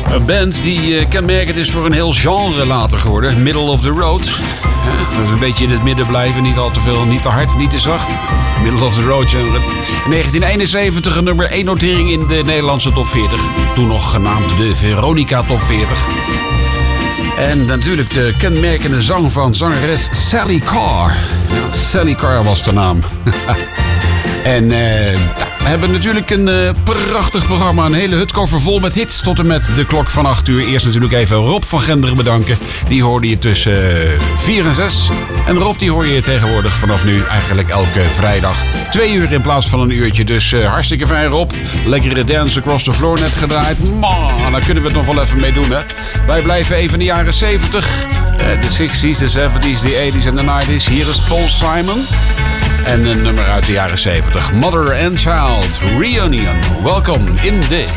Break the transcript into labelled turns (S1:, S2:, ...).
S1: Een band die kenmerkend is voor een heel genre later geworden. Middle of the road. Ja, dus een beetje in het midden blijven. Niet al te veel, niet te hard, niet te zacht. Middle of the road genre. In 1971 een nummer 1 notering in de Nederlandse top 40. Toen nog genaamd de Veronica top 40. En natuurlijk de kenmerkende zang van zangeres Sally Carr. Ja, Sally Carr was de naam. En we hebben natuurlijk een prachtig programma. Een hele hutkoffer vol met hits tot en met de klok van 8 uur. Eerst natuurlijk even Rob van Genderen bedanken. Die hoorde je tussen 4 en 6. En Rob die hoor je tegenwoordig vanaf nu eigenlijk elke vrijdag. 2 uur in plaats van een uurtje. Dus hartstikke fijn Rob. Lekkere Dance Across the Floor net gedraaid. Man, daar kunnen we het nog wel even mee doen hè. Wij blijven even in de jaren 70. De 60s, de 70s, de 80s en de 90s. Hier is Paul Simon. En een nummer uit de jaren 70. Mother and Child Reunion. Welkom in de